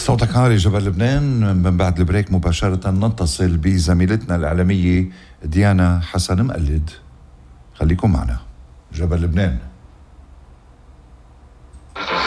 صوتك عالي جبل لبنان. من بعد البريك مباشرة نتصل بزميلتنا الإعلامية ديانا حسن مقلد. خليكم معنا. جبل لبنان.